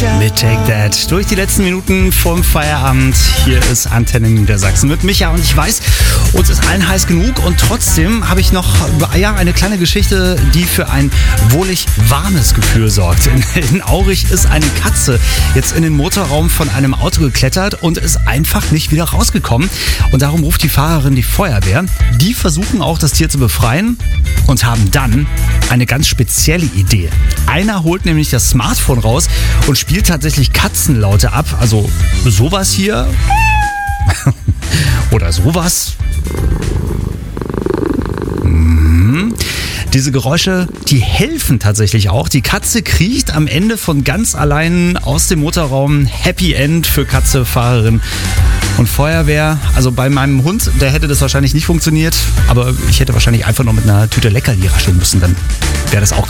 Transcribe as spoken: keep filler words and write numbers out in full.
Mit Take That durch die letzten Minuten vorm Feierabend. Hier ist Antenne Niedersachsen mit Micha und ich weiß, uns ist allen heiß genug und trotzdem habe ich noch ja, eine kleine Geschichte, die für ein wohlig warmes Gefühl sorgt. In, in Aurich ist eine Katze jetzt in den Motorraum von einem Auto geklettert und ist einfach nicht wieder rausgekommen. Und darum ruft die Fahrerin die Feuerwehr. Die versuchen auch, das Tier zu befreien und haben dann eine ganz spezielle Idee. Einer holt nämlich das Smartphone raus und spielt tatsächlich Katzenlaute ab. Also sowas hier oder sowas. Mhm. Diese Geräusche, die helfen tatsächlich auch. Die Katze kriecht am Ende von ganz allein aus dem Motorraum. Happy End für Katze, Fahrerin und Feuerwehr. Also bei meinem Hund, der hätte das wahrscheinlich nicht funktioniert. Aber ich hätte wahrscheinlich einfach noch mit einer Tüte Leckerli rascheln müssen. Dann wäre das auch